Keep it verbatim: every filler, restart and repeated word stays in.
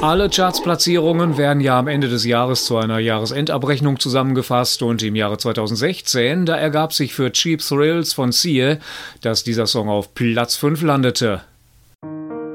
Alle Chartsplatzierungen werden ja am Ende des Jahres zu einer Jahresendabrechnung zusammengefasst und im Jahre zweitausendsechzehn, da ergab sich für Cheap Thrills von Sia, dass dieser Song auf Platz fünf landete.